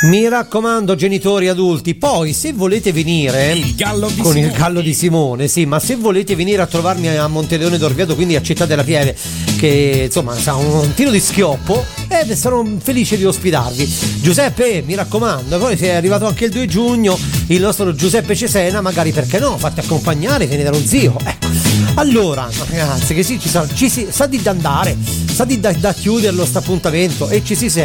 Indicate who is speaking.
Speaker 1: Mi raccomando, genitori adulti, poi se volete venire
Speaker 2: il gallo di
Speaker 1: con
Speaker 2: Simone.
Speaker 1: il gallo di Simone, sì, ma se volete venire a trovarmi a Monteleone d'Orvieto, quindi a Città della Pieve, che insomma sa un tiro di schioppo, sono felice di ospitarvi. Giuseppe, mi raccomando, poi se è arrivato anche il 2 giugno il nostro Giuseppe Cesena, magari perché no, fate accompagnare, viene da uno zio, ecco. Allora, ragazzi, che sì, ci sa di andare, sa di da chiuderlo sta appuntamento e ci si sente